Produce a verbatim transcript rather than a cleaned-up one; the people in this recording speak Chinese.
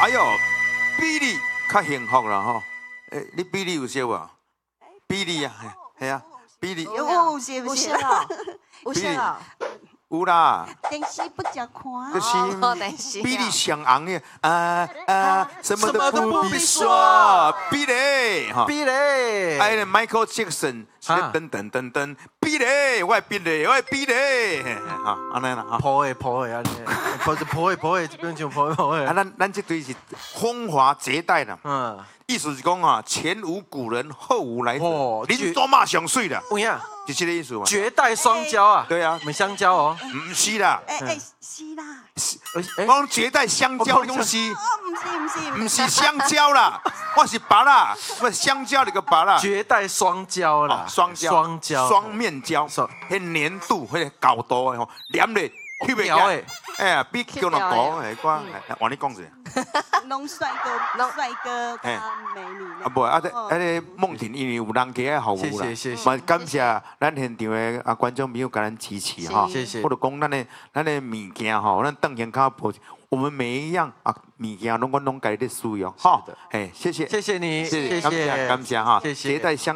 哎呦，比你较幸福啦吼。诶，你比你有烧无？比你啊，系啊，比你。 有有是不是啦？有些啦。 有啦。 电视不常看。 就是比你上红的啊啊，什么都不必说，比你哈， 比你。 哎，Michael Jackson，噔噔噔噔，比你，我比你，我比你，哈，安尼啦，哈。 破的破的安尼，破就破的破的，这边就破的破的。 啊，咱咱这队是风华绝代啦。嗯。意思是讲啊，前无古人，后无来者，恁做嘛上水啦？ 有影， 就这个意思嘛。 绝代双骄啊！ 对啊， 没香蕉哦。 唔是啦。 哎哎，是啦。 我讲绝代香蕉东西。 哦，唔是唔是。 唔是香蕉啦，我是拔啦，不香蕉那个拔啦。 绝代双骄啦， 双骄， 双骄， 双面胶，迄粘度，迄个高度的吼，黏咧，吸袂起。哎呀，比叫人高诶，我换你讲者。 拢帅哥，帅哥加美女。 啊不，啊，啊，咧梦婷因为有人家的服务啦， 谢谢谢谢， 嘛感谢咱现场的啊观众朋友，甲咱支持哈。 谢谢。 或者讲咱的咱的物件吼，咱当然较保，我们每一样啊物件拢我拢家己咧使用哈。哎，谢谢， 谢谢你，谢谢， 感谢感谢哈， 谢谢。 携带香。